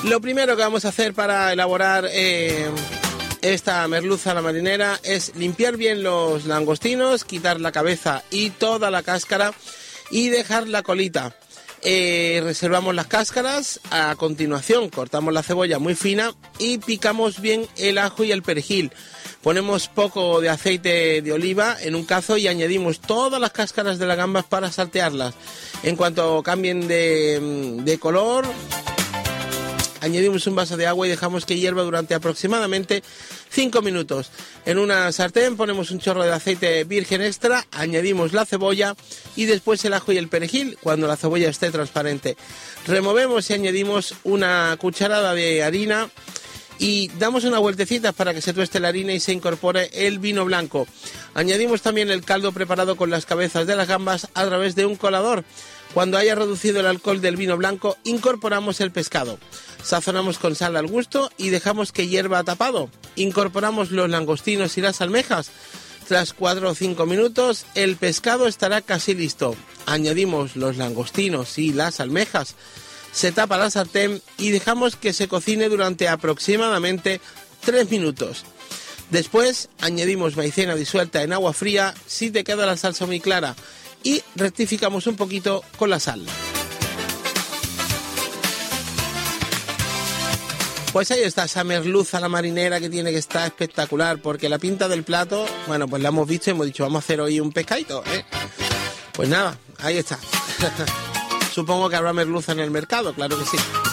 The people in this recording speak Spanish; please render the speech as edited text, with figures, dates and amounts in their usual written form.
Lo primero que vamos a hacer para elaborar esta merluza a la marinera es limpiar bien los langostinos, quitar la cabeza y toda la cáscara y dejar la colita. Reservamos las cáscaras, a continuación cortamos la cebolla muy fina y picamos bien el ajo y el perejil. Ponemos poco de aceite de oliva en un cazo y añadimos todas las cáscaras de las gambas para saltearlas. En cuanto cambien de color, añadimos un vaso de agua y dejamos que hierva durante aproximadamente 5 minutos. En una sartén ponemos un chorro de aceite virgen extra, añadimos la cebolla y después el ajo y el perejil cuando la cebolla esté transparente. Removemos y añadimos una cucharada de harina y damos una vueltecita para que se tueste la harina y se incorpore el vino blanco. Añadimos también el caldo preparado con las cabezas de las gambas a través de un colador. Cuando haya reducido el alcohol del vino blanco, incorporamos el pescado. Sazonamos con sal al gusto y dejamos que hierva tapado. Incorporamos los langostinos y las almejas. Tras 4 o 5 minutos, el pescado estará casi listo. Añadimos los langostinos y las almejas. Se tapa la sartén y dejamos que se cocine durante aproximadamente 3 minutos. Después añadimos maicena disuelta en agua fría si te queda la salsa muy clara y rectificamos un poquito con la sal. Pues ahí está esa merluza a la marinera que tiene que estar espectacular, porque la pinta del plato, bueno, pues la hemos visto y hemos dicho vamos a hacer hoy un pescadito, ¿eh? Pues nada, ahí está. Supongo que habrá merluza en el mercado, claro que sí.